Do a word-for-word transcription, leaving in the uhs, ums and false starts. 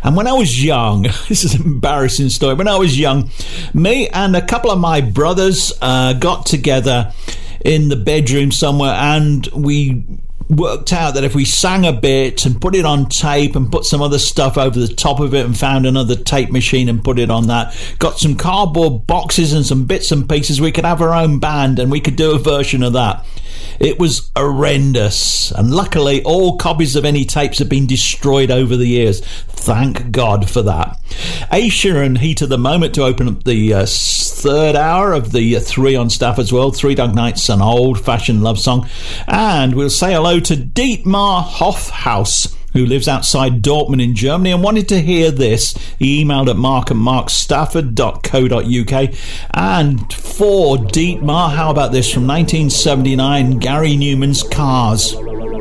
And when I was young, this is an embarrassing story. When I was young, me and a couple of my brothers uh, got together in the bedroom somewhere, and we worked out that if we sang a bit and put it on tape and put some other stuff over the top of it and found another tape machine and put it on that, got some cardboard boxes and some bits and pieces, we could have our own band and we could do a version of that. It was horrendous, and luckily all copies of any tapes have been destroyed over the years. Thank God for that. A. Sheeran, Heat of the Moment, to open up the uh, third hour of the uh, Three on Staff as well. Three Dog Nights, an old-fashioned love song. And we'll say hello to Dietmar Hofhaus, who lives outside Dortmund in Germany and wanted to hear this. He emailed at mark at mark stafford dot co dot uk. And for Dietmar, how about this from nineteen seventy-nine, Gary Numan's Cars.